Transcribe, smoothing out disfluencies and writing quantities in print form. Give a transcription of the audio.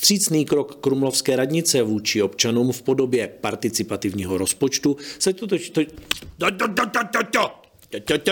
Vstřícný krok krumlovské radnice vůči občanům v podobě participativního rozpočtu se